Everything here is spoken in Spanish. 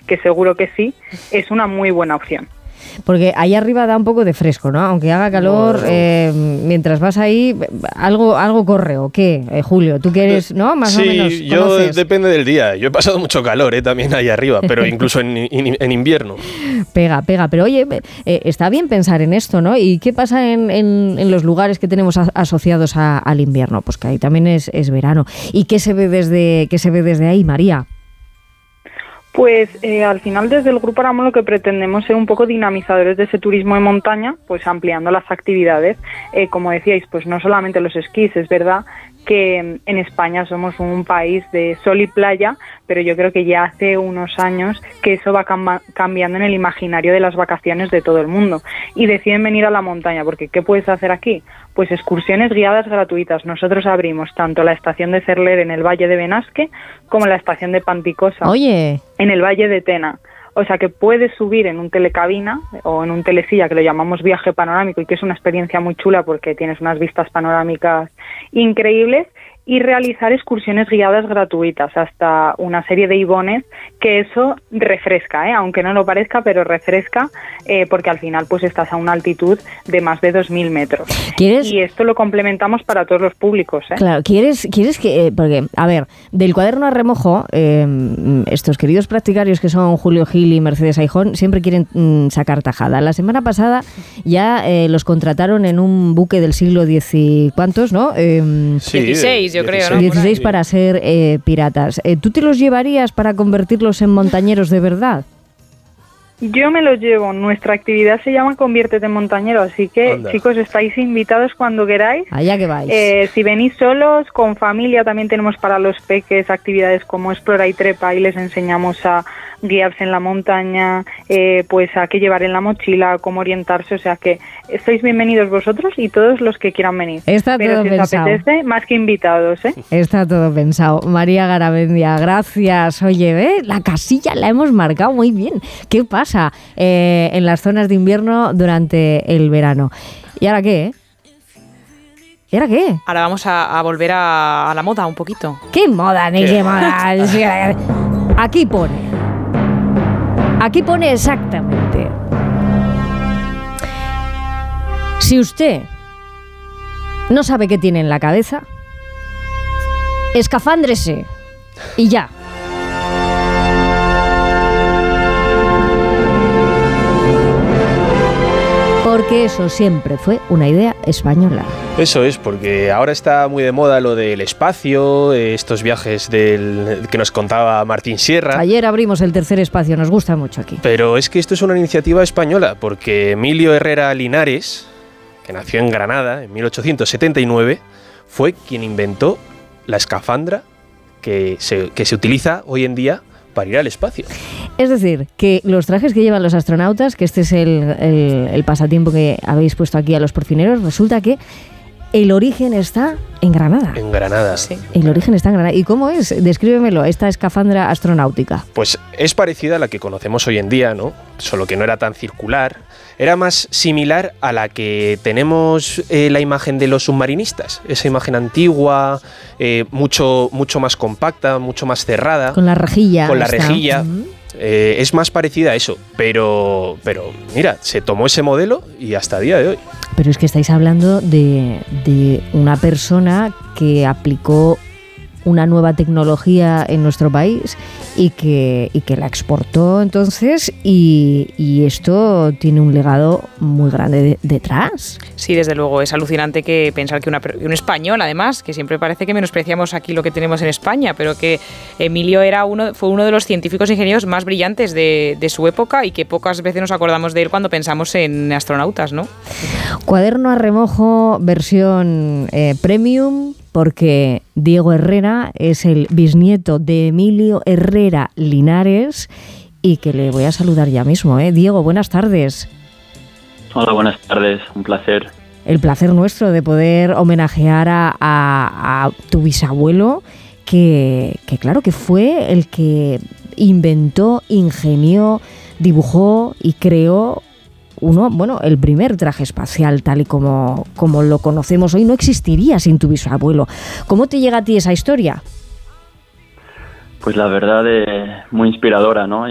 que seguro que sí, es una muy buena opción. Porque ahí arriba da un poco de fresco, ¿no? Aunque haga calor, mientras vas ahí, algo corre, ¿o qué? Julio, tú que eres, ¿no? Más o menos. Sí, yo depende del día. Yo he pasado mucho calor, también ahí arriba, pero incluso en invierno. Pega. Pero oye, está bien pensar en esto, ¿no? ¿Y qué pasa en los lugares que tenemos asociados al invierno? Pues que ahí también es verano. ¿Y qué se ve desde ahí, María? Pues al final desde el Grupo Aramón lo que pretendemos es un poco dinamizadores de ese turismo de montaña, pues ampliando las actividades. Como decíais, pues no solamente los esquís, es verdad que en España somos un país de sol y playa, pero yo creo que ya hace unos años que eso va cambiando en el imaginario de las vacaciones de todo el mundo y deciden venir a la montaña, porque ¿qué puedes hacer aquí? Pues excursiones guiadas gratuitas. Nosotros abrimos tanto la estación de Cerler en el Valle de Benasque como la estación de Panticosa en el Valle de Tena. O sea que puedes subir en un telecabina o en un telesilla, que lo llamamos viaje panorámico, y que es una experiencia muy chula porque tienes unas vistas panorámicas increíbles, y realizar excursiones guiadas gratuitas hasta una serie de ibones, que eso refresca, aunque no lo parezca, pero refresca, porque al final pues estás a una altitud de más de 2.000 metros. Y esto lo complementamos para todos los públicos. Claro, ¿quieres que...? Porque, a ver, del cuaderno a remojo, estos queridos practicarios que son Julio Gil y Mercedes Aijón siempre quieren sacar tajada. La semana pasada ya los contrataron en un buque del siglo X y ¿cuántos, no? Sí, 16, yo creo, ¿no? 16 para ser piratas. ¿Tú te los llevarías para convertirlos en montañeros de verdad? Yo me los llevo. Nuestra actividad se llama Conviértete en Montañero, así que, chicos, estáis invitados cuando queráis. Allá que vais. Si venís solos, con familia, también tenemos para los peques actividades como Explora y Trepa, y les enseñamos a guiarse en la montaña, pues a qué llevar en la mochila, cómo orientarse, o sea que estáis bienvenidos vosotros y todos los que quieran venir. Está todo si pensado. os apetece, más que invitados, Está todo pensado. María Garamendia, gracias. Oye, la casilla la hemos marcado muy bien. ¿Qué pasa en las zonas de invierno durante el verano? ¿Y ahora qué, ¿Y ahora qué? Ahora vamos a volver a la moda un poquito. ¿Qué moda, ni qué moda? Aquí pone exactamente. Si usted no sabe qué tiene en la cabeza, escafándrese y ya. Porque eso siempre fue una idea española. Eso es, porque ahora está muy de moda lo del espacio, estos viajes que nos contaba Martín Sierra. Ayer abrimos el tercer espacio, nos gusta mucho aquí. Pero es que esto es una iniciativa española, porque Emilio Herrera Linares, que nació en Granada en 1879, fue quien inventó la escafandra que se utiliza hoy en día para ir al espacio. Es decir, que los trajes que llevan los astronautas, que este es el pasatiempo que habéis puesto aquí a los porcineros, resulta que el origen está en Granada. En Granada. Sí. El origen está en Granada. ¿Y cómo es? Descríbemelo, esta escafandra astronáutica. Pues es parecida a la que conocemos hoy en día, ¿no? Solo que no era tan circular. Era más similar a la que tenemos la imagen de los submarinistas. Esa imagen antigua, mucho más compacta, mucho más cerrada. Con la rejilla. Con la rejilla. Es más parecida a eso, pero mira, se tomó ese modelo y hasta el día de hoy. Pero es que estáis hablando de una persona que aplicó una nueva tecnología en nuestro país y que la exportó entonces, y esto tiene un legado muy grande detrás. Sí, desde luego, es alucinante que pensar que un español, además, que siempre parece que menospreciamos aquí lo que tenemos en España, pero que Emilio fue uno de los científicos e ingenieros más brillantes de su época, y que pocas veces nos acordamos de él cuando pensamos en astronautas, ¿no? Cuaderno a remojo, versión premium, porque Diego Herrera es el bisnieto de Emilio Herrera Linares, y que le voy a saludar ya mismo. Diego, buenas tardes. Hola, buenas tardes, un placer. El placer nuestro de poder homenajear a tu bisabuelo, que claro, que fue el que inventó, ingenió, dibujó y creó el primer traje espacial tal y como lo conocemos hoy. No existiría sin tu bisabuelo. ¿Cómo te llega a ti esa historia? Pues la verdad es muy inspiradora, ¿no?